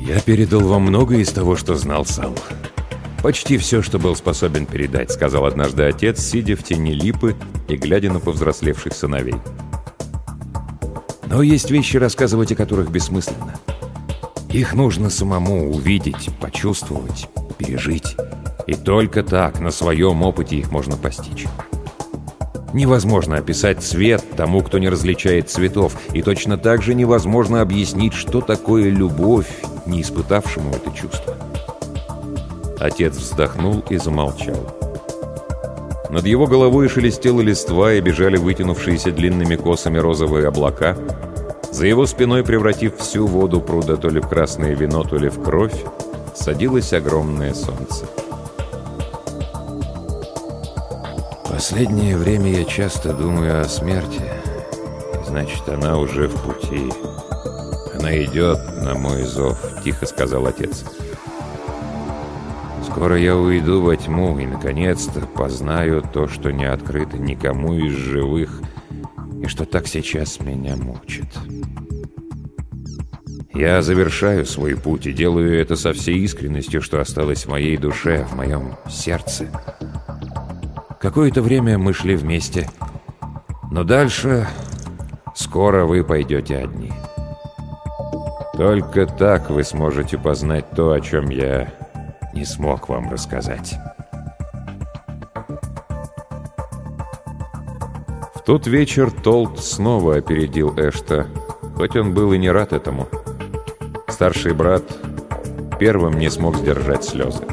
«Я передал вам многое из того, что знал сам. Почти все, что был способен передать», — сказал однажды отец, сидя в тени липы и глядя на повзрослевших сыновей. «Но есть вещи, рассказывать о которых бессмысленно. Их нужно самому увидеть, почувствовать, пережить. И только так, на своем опыте, их можно постичь. Невозможно описать цвет тому, кто не различает цветов, и точно так же невозможно объяснить, что такое любовь, не испытавшему это чувство». Отец вздохнул и замолчал. Над его головой шелестела листва и бежали вытянувшиеся длинными косами розовые облака. За его спиной, превратив всю воду пруда то ли в красное вино, то ли в кровь, садилось огромное солнце. «Последнее время я часто думаю о смерти. Значит, она уже в пути. Она идет на мой зов», — тихо сказал отец. «Скоро я уйду во тьму и, наконец-то, познаю то, что не открыто никому из живых, и что так сейчас меня мучит. Я завершаю свой путь и делаю это со всей искренностью, что осталось в моей душе, в моем сердце. Какое-то время мы шли вместе, но дальше скоро вы пойдете одни. Только так вы сможете познать то, о чем я не смог вам рассказать». В тот вечер Толт снова опередил Эшта, хоть он был и не рад этому. Старший брат первым не смог сдержать слезы.